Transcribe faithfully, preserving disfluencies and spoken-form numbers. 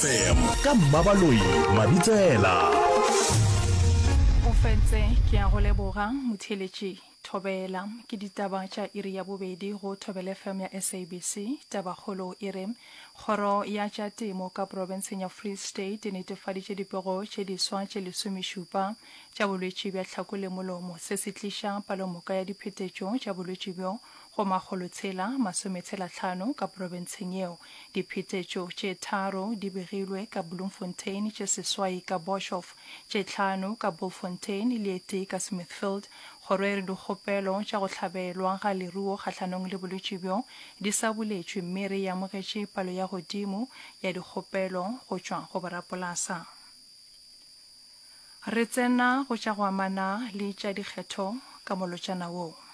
fm ka Mmabaloi Mabitsela. O fetse ke a go leboga motheletši Thobela ke ditaba tša iri ya bobedi go Thobela F M ya S A B C. Tabakgolo e re kgoro ya tša temo ka profenseng ya Free State e netefaditše dipego tše diswa tše lesomešupa tša bolwetši bja tlhako le molomo se se tliša palomoka ya diphetetšo tša bolwetši bjo go makgolo tshela masometshela hlano ka profenseng yeo. Diphetetšo tše tharo di begilwe ka Bloemfontein, tše seswai ka Boshoff, tše hlano ka Bultfontein le tee ka Smithfield. Kgoro e re dikgopelo tša go hlabelwa ga leruo kgahlanong le bolwetši bjo di sa boletšwe mme re amogetše palo ya godimo ya dikgopelo go tšwa go borapolasa. Re tsena go tša go amana le tša dikgetho ka molotšana woo.